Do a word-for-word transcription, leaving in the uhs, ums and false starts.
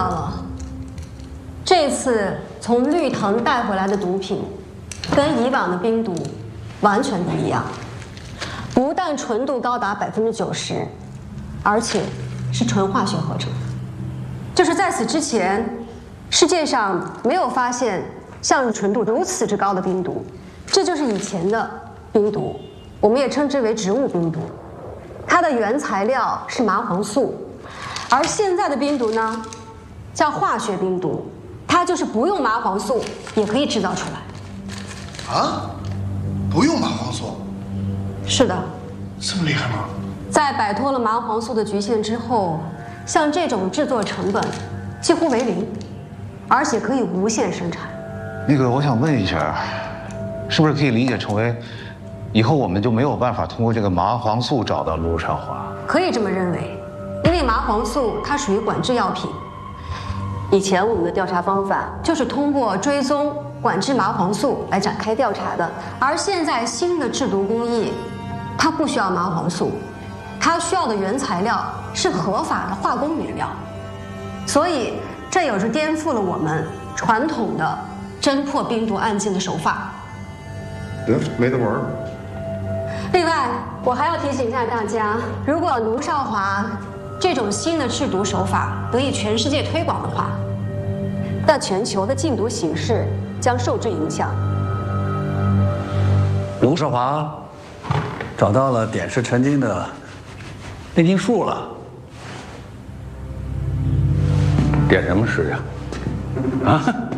到了，这次从绿藤带回来的毒品，跟以往的冰毒完全不一样，不但纯度高达百分之九十，而且是纯化学合成。就是在此之前，世界上没有发现像纯度如此之高的冰毒，这就是以前的冰毒，我们也称之为植物冰毒。它的原材料是麻黄素，而现在的冰毒呢，叫化学冰毒，它就是不用麻黄素也可以制造出来。 啊？不用麻黄素？ 是的。 这么厉害吗？ 在摆脱了麻黄素的局限之后，像这种制作成本几乎为零，而且可以无限生产。 那个，我想问一下，是不是可以理解成为，以后我们就没有办法通过这个麻黄素找到陆少华？ 可以这么认为，因为麻黄素它属于管制药品。以前我们的调查方法就是通过追踪管制麻黄素来展开调查的，而现在新的制毒工艺，它不需要麻黄素，它需要的原材料是合法的化工原料，所以这也是颠覆了我们传统的侦破冰毒案件的手法。 得，没得玩。 另外，我还要提醒一下大家，如果卢少华这种新的制毒手法得以全世界推广的话，那全球的禁毒形势将受之影响。 卢少华找到了点石成金的炼金术了。点什么石呀？啊？